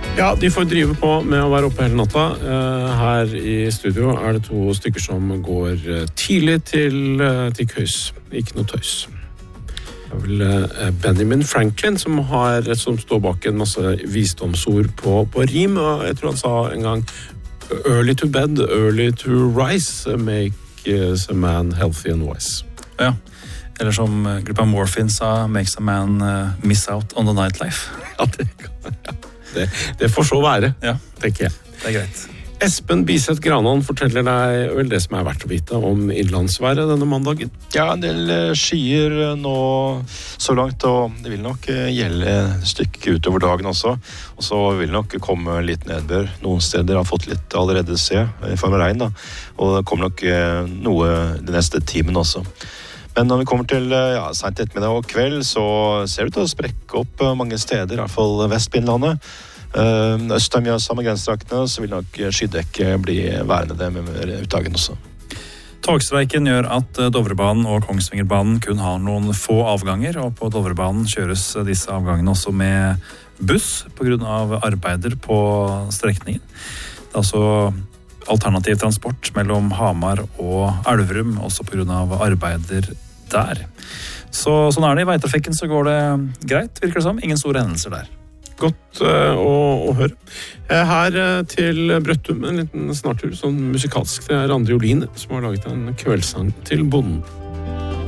Ja, de får drive på med å være oppe hele natta. Her i studio det 2 stykker som går tidlig til køys. Ikke noe tøys. Det vel Benjamin Franklin som står bak en masse visdomsord på rim, og jeg tror han sa en gang «Early to bed, early to rise, makes a man healthy and wise». Ja, eller som gruppa Morphine sa, «makes a man miss out on the nightlife». Ja, det får så være, ja. Tenker jeg. Det greit. Espen Biseth Granan forteller deg vel det som verdt å vite om innlandsværet denne mandagen. Ja, en del skyer nå så langt, og det vil nok gjelde et stykke utover dagen også. Og så vil nok komme litt nedbør. Noen steder har fått litt allerede se, i form av regn da. Og det kommer nok noe de neste timen også. Men når vi kommer til sent ettermiddag og kveld, så ser det ut til å sprekke opp mange steder, i hvert fall vest på Innlandet. Øst av Mjøsa med grensetraktene, så vil nok skydekket bli værende det med utdagen også. Togstreiken gjør at Dovrebanen og Kongsvingerbanen kun har noen få avganger, og på Dovrebanen kjøres disse avgangene også med buss på grunn av arbeider på strekningen. Det altså alternativ transport mellom Hamar og Elverum, også på grunn av arbeider der. Så sånn det i veitrafikken, så går det greit, virker det som. Ingen store hendelser der. Godt å høre. Her til Brøttum, en liten snartur, sånn musikalsk. Det Randi Oline som har laget en kveldssang til bonden.